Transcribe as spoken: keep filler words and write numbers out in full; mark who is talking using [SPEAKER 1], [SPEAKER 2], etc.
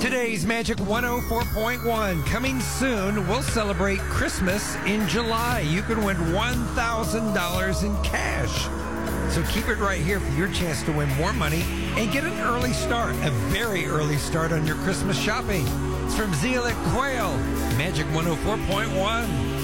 [SPEAKER 1] Today's Magic one oh four point one. Coming soon, we'll celebrate Christmas in July. You can win one thousand dollars in cash. So keep it right here for your chance to win more money and get an early start, a very early start on your Christmas shopping. It's from Zealand Quail, Magic one oh four point one.